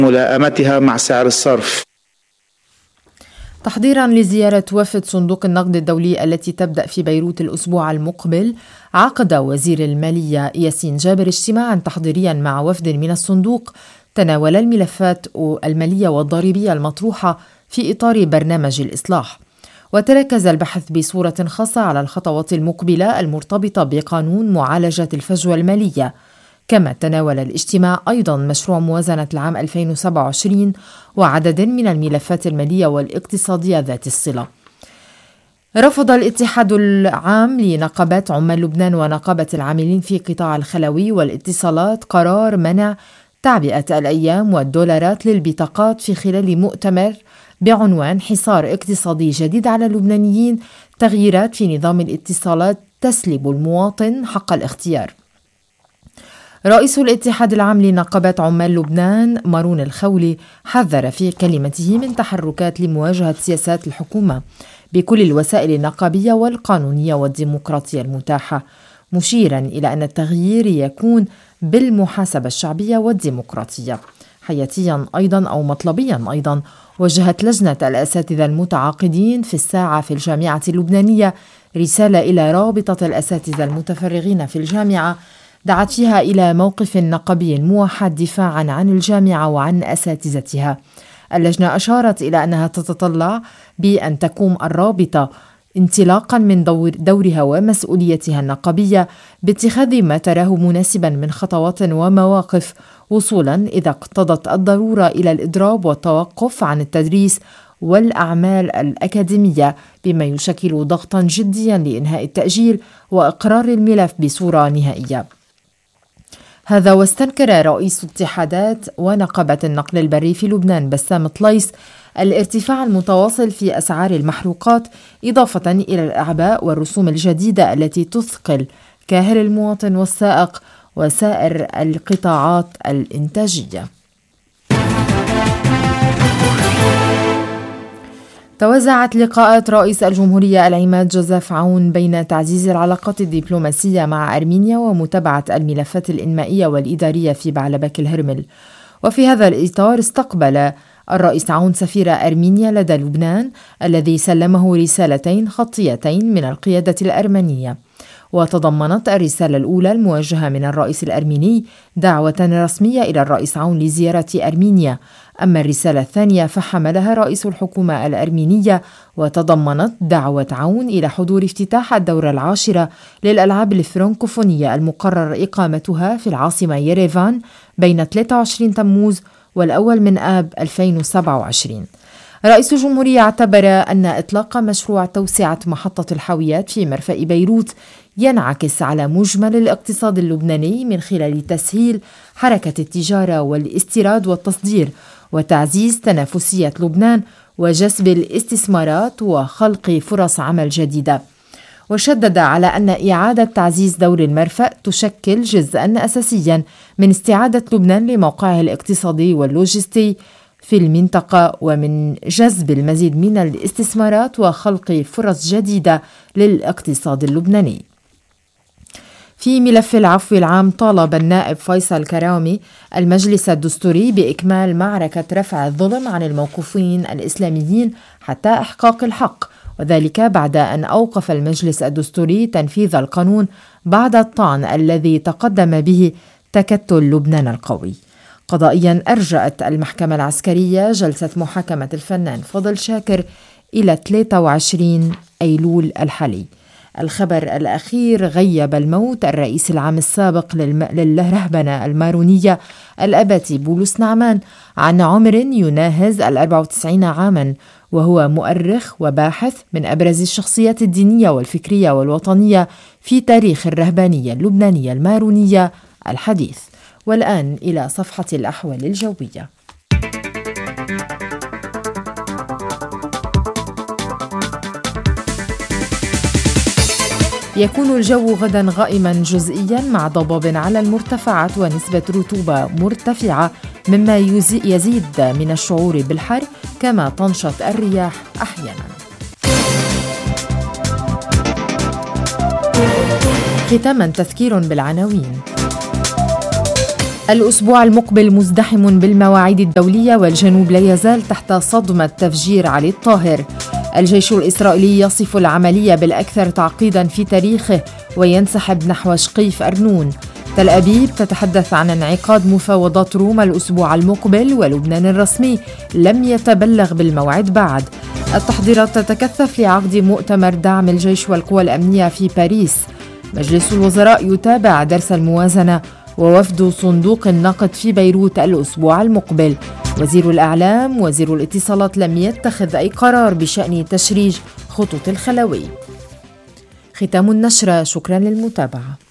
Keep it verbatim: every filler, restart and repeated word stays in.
ملائمتها مع سعر الصرف. تحضيرا لزيارة وفد صندوق النقد الدولي التي تبدأ في بيروت الأسبوع المقبل، عقد وزير المالية ياسين جابر اجتماعا تحضيريا مع وفد من الصندوق تناول الملفات المالية والضريبية المطروحة في إطار برنامج الإصلاح. وتركز البحث بصورة خاصة على الخطوات المقبلة المرتبطة بقانون معالجة الفجوة المالية. كما تناول الاجتماع أيضا مشروع موازنة العام ألفين وسبعة وعشرين وعدد من الملفات المالية والاقتصادية ذات الصلة. رفض الاتحاد العام لنقابات عمال لبنان ونقابة العاملين في قطاع الخلوي والاتصالات قرار منع تعبئة الأيام والدولارات للبطاقات في خلال مؤتمر بعنوان حصار اقتصادي جديد على اللبنانيين، تغييرات في نظام الاتصالات تسلب المواطن حق الاختيار. رئيس الاتحاد العام لنقابات عمال لبنان مارون الخولي حذر في كلمته من تحركات لمواجهة سياسات الحكومة بكل الوسائل النقابية والقانونية والديمقراطية المتاحة، مشيرا إلى أن التغيير يكون بالمحاسبة الشعبية والديمقراطية. حياتيا أيضا أو مطلبيا أيضا وجهت لجنة الأساتذة المتعاقدين في الساعة في الجامعة اللبنانية رسالة إلى رابطة الأساتذة المتفرغين في الجامعة دعت فيها إلى موقف نقابي موحد دفاعا عن الجامعة وعن أساتذتها. اللجنة أشارت إلى أنها تتطلع بأن تقوم الرابطة انطلاقا من دور دورها ومسؤوليتها النقابية باتخاذ ما تراه مناسبا من خطوات ومواقف، وصولا إذا اقتضت الضرورة إلى الإضراب والتوقف عن التدريس والأعمال الأكاديمية، بما يشكل ضغطا جديا لإنهاء التأجيل وإقرار الملف بصورة نهائية. هذا واستنكر رئيس اتحادات ونقابة النقل البري في لبنان بسام طليس الارتفاع المتواصل في أسعار المحروقات، إضافة إلى الأعباء والرسوم الجديدة التي تثقل كاهل المواطن والسائق وسائر القطاعات الإنتاجية. توزعت لقاءات رئيس الجمهورية العماد جوزيف عون بين تعزيز العلاقات الدبلوماسية مع أرمينيا ومتابعة الملفات الإنمائية والإدارية في بعلبك الهرمل. وفي هذا الإطار استقبل الرئيس عون سفير أرمينيا لدى لبنان الذي سلمه رسالتين خطيتين من القيادة الأرمنية. وتضمنت الرسالة الأولى الموجهة من الرئيس الأرميني دعوة رسمية إلى الرئيس عون لزيارة أرمينيا، أما الرسالة الثانية فحملها رئيس الحكومة الأرمينية وتضمنت دعوة عون إلى حضور افتتاح الدورة العاشرة للألعاب الفرنكوفونية المقرر إقامتها في العاصمة يريفان بين ثلاثة وعشرين تموز والأول من آب ألفين وسبعة وعشرين. رئيس الجمهورية اعتبر أن إطلاق مشروع توسعة محطة الحاويات في مرفأ بيروت ينعكس على مجمل الاقتصاد اللبناني من خلال تسهيل حركة التجارة والاستيراد والتصدير وتعزيز تنافسية لبنان وجذب الاستثمارات وخلق فرص عمل جديدة. وشدد على أن إعادة تعزيز دور المرفأ تشكل جزءاً أساسياً من استعادة لبنان لموقعه الاقتصادي واللوجستي في المنطقة ومن جذب المزيد من الاستثمارات وخلق فرص جديدة للاقتصاد اللبناني. في ملف العفو العام، طالب النائب فيصل كرامي المجلس الدستوري بإكمال معركة رفع الظلم عن الموقوفين الإسلاميين حتى إحقاق الحق، وذلك بعد أن أوقف المجلس الدستوري تنفيذ القانون بعد الطعن الذي تقدم به تكتل لبنان القوي. قضائيا أرجأت المحكمة العسكرية جلسة محاكمة الفنان فضل شاكر إلى ثلاثة وعشرين أيلول الحالي. الخبر الأخير: غيب الموت الرئيس العام السابق للرهبنة المارونية الأباتي بولس نعمان عن عمر يناهز الأربع وتسعين عاما، وهو مؤرخ وباحث من أبرز الشخصيات الدينية والفكرية والوطنية في تاريخ الرهبانية اللبنانية المارونية الحديث. والآن إلى صفحة الأحوال الجوية. يكون الجو غدا غائما جزئيا مع ضباب على المرتفعات ونسبة رطوبة مرتفعة مما يزيد من الشعور بالحر، كما تنشط الرياح أحيانا. ختاما تذكير بالعناوين. الأسبوع المقبل مزدحم بالمواعيد الدولية، والجنوب لا يزال تحت صدمة تفجير علي الطاهر. الجيش الإسرائيلي يصف العملية بالأكثر تعقيدا في تاريخه وينسحب نحو شقيف أرنون. تل أبيب تتحدث عن انعقاد مفاوضات روما الأسبوع المقبل، ولبنان الرسمي لم يتبلغ بالموعد بعد. التحضيرات تتكثف لعقد مؤتمر دعم الجيش والقوى الأمنية في باريس. مجلس الوزراء يتابع درس الموازنة، ووفد صندوق النقد في بيروت الأسبوع المقبل. وزير الإعلام وزير الاتصالات لم يتخذ أي قرار بشأن تشريج خطوط الخلوي. ختام النشرة، شكرا للمتابعة.